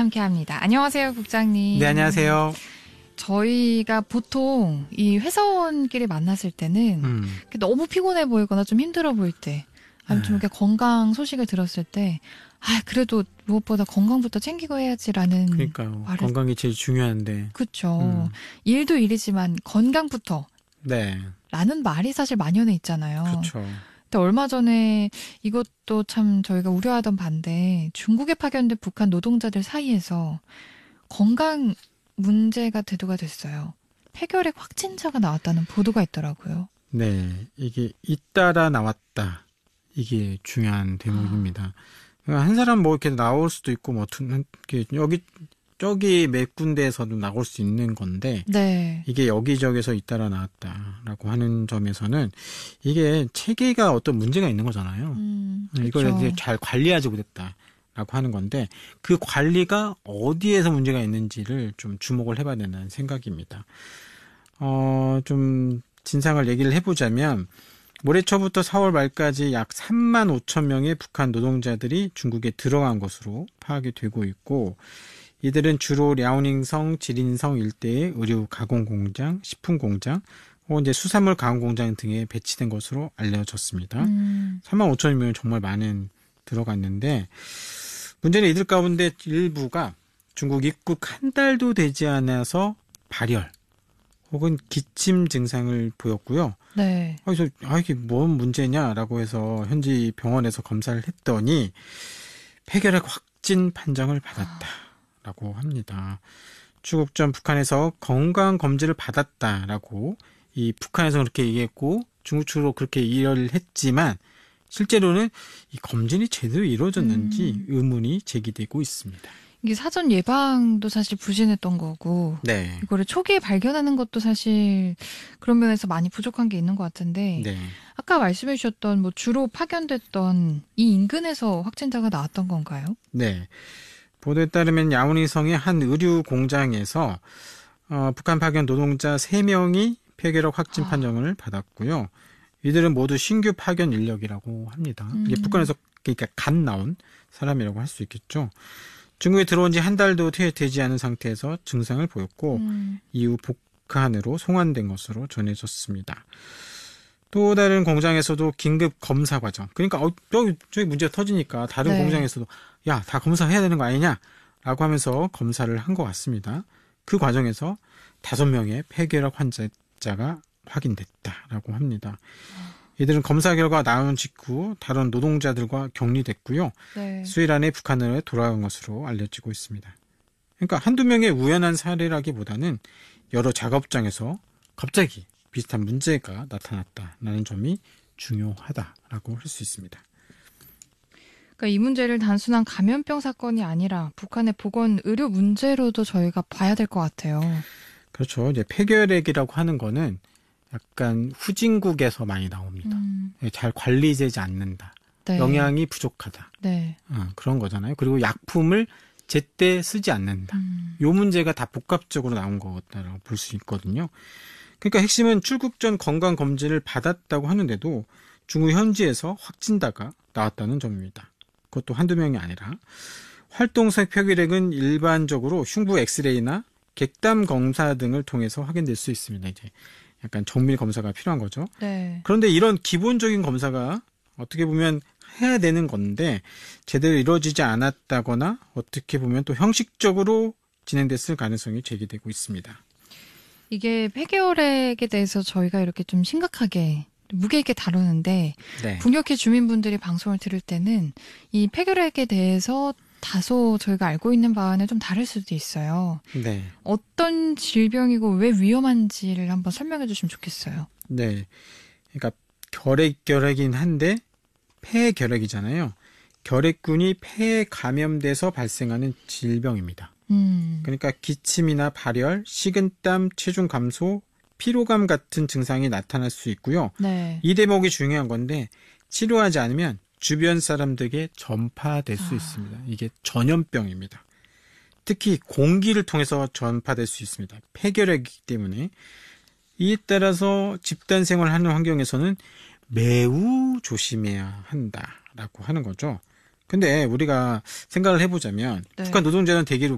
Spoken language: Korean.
함께합니다. 안녕하세요, 국장님. 네, 안녕하세요. 저희가 보통 이 회사원끼리 만났을 때는 너무 피곤해 보이거나 좀 힘들어 보일 때, 아니면 좀 이렇게 건강 소식을 들었을 때, 그래도 무엇보다 건강부터 챙기고 해야지라는. 그러니까요. 말을... 건강이 제일 중요한데. 그렇죠. 일도 일이지만 건강부터. 네. 라는 말이 사실 만연해 있잖아요. 그렇죠. 근데 얼마 전에 이것도 참 저희가 우려하던 바인데, 중국에 파견된 북한 노동자들 사이에서 건강 문제가 대두가 됐어요. 폐결핵 확진자가 나왔다는 보도가 있더라고요. 네, 이게 잇따라 나왔다. 이게 중요한 대목입니다. 한 사람 뭐 이렇게 나올 수도 있고 뭐 여기 저기 몇 군데에서도 나올 수 있는 건데, 네. 이게 여기저기서 잇따라 나왔다라고 하는 점에서는 이게 체계가 어떤 문제가 있는 거잖아요. 이걸 이제 잘 관리하지 못했다라고 하는 건데, 그 관리가 어디에서 문제가 있는지를 좀 주목을 해봐야 된다는 생각입니다. 좀 진상을 얘기를 해보자면, 올해 초부터 4월 말까지 약 3만 5천 명의 북한 노동자들이 중국에 들어간 것으로 파악이 되고 있고, 이들은 주로 랴오닝성, 지린성 일대의 의류 가공 공장, 식품 공장, 혹은 이제 수산물 가공 공장 등에 배치된 것으로 알려졌습니다. 3만 5천이면 정말 많은 들어갔는데, 문제는 이들 가운데 일부가 중국 입국 한 달도 되지 않아서 발열 혹은 기침 증상을 보였고요. 네. 그래서 이게 뭔 문제냐라고 해서 현지 병원에서 검사를 했더니 폐결핵 확진 판정을 받았다. 라고 합니다. 출국 전 북한에서 건강검진을 받았다라고 이 북한에서 그렇게 얘기했고 중국 측으로 그렇게 이해를 했지만 실제로는 이 검진이 제대로 이루어졌는지 의문이 제기되고 있습니다. 이게 사전 예방도 사실 부진했던 거고, 네. 이거를 초기에 발견하는 것도 사실 그런 면에서 많이 부족한 게 있는 것 같은데, 네. 아까 말씀해 주셨던 뭐 주로 파견됐던 이 인근에서 확진자가 나왔던 건가요? 네. 보도에 따르면 야오닝성의 한 의류 공장에서 북한 파견 노동자 3명이 폐결핵 확진 판정을 받았고요. 이들은 모두 신규 파견 인력이라고 합니다. 이게 북한에서 그러니까 갓 나온 사람이라고 할 수 있겠죠. 중국에 들어온 지 한 달도 되지 않은 상태에서 증상을 보였고 이후 북한으로 송환된 것으로 전해졌습니다. 또 다른 공장에서도 긴급 검사 과정. 그러니까 저기 문제가 터지니까 다른 네. 공장에서도 야, 다 검사해야 되는 거 아니냐? 라고 하면서 검사를 한 것 같습니다. 그 과정에서 5명의 폐결핵 환자가 확인됐다라고 합니다. 이들은 검사 결과 나온 직후 다른 노동자들과 격리됐고요. 네. 수일 안에 북한으로 돌아간 것으로 알려지고 있습니다. 그러니까 한두 명의 우연한 사례라기보다는 여러 작업장에서 갑자기 비슷한 문제가 나타났다라는 점이 중요하다라고 할 수 있습니다. 그러니까 이 문제를 단순한 감염병 사건이 아니라 북한의 보건 의료 문제로도 저희가 봐야 될 것 같아요. 그렇죠. 이제 폐결핵이라고 하는 거는 약간 후진국에서 많이 나옵니다. 잘 관리되지 않는다. 네. 영양이 부족하다. 네. 그런 거잖아요. 그리고 약품을 제때 쓰지 않는다. 이 문제가 다 복합적으로 나온 거라고 볼 수 있거든요. 그러니까 핵심은 출국 전 건강검진을 받았다고 하는데도 중국 현지에서 확진자가 나왔다는 점입니다. 그것도 한두 명이 아니라 활동성 폐결핵은 일반적으로 흉부 엑스레이나 객담 검사 등을 통해서 확인될 수 있습니다. 이제 약간 정밀 검사가 필요한 거죠. 네. 그런데 이런 기본적인 검사가 어떻게 보면 해야 되는 건데 제대로 이루어지지 않았다거나 어떻게 보면 또 형식적으로 진행됐을 가능성이 제기되고 있습니다. 이게 폐결핵에 대해서 저희가 이렇게 좀 심각하게 무게 있게 다루는데 네. 북녘의 주민분들이 방송을 들을 때는 이 폐결핵에 대해서 다소 저희가 알고 있는 바와는 좀 다를 수도 있어요. 네. 어떤 질병이고 왜 위험한지를 한번 설명해 주시면 좋겠어요. 네. 그러니까 결핵이긴 한데 폐결핵이잖아요. 결핵균이 폐에 감염돼서 발생하는 질병입니다. 그러니까 기침이나 발열, 식은땀, 체중 감소, 피로감 같은 증상이 나타날 수 있고요. 네. 이 대목이 중요한 건데 치료하지 않으면 주변 사람들에게 전파될 수 있습니다. 이게 전염병입니다. 특히 공기를 통해서 전파될 수 있습니다. 폐결핵이기 때문에. 이에 따라서 집단 생활하는 환경에서는 매우 조심해야 한다라고 하는 거죠. 근데 우리가 생각을 해보자면 네. 북한 노동자는 대개로